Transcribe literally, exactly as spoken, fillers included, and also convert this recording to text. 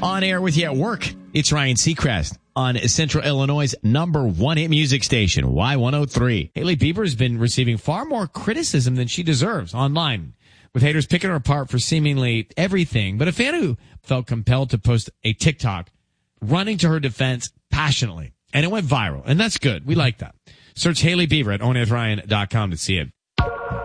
On air with you at work, it's Ryan Seacrest on Central Illinois' number one hit music station, Y one oh three. Hailey Bieber has been receiving far more criticism than she deserves online, with haters picking her apart for seemingly everything. But a fan who felt compelled to post a TikTok running to her defense passionately, and it went viral, and that's good. We like that. Search Hailey Bieber at on air with ryan dot com to see it.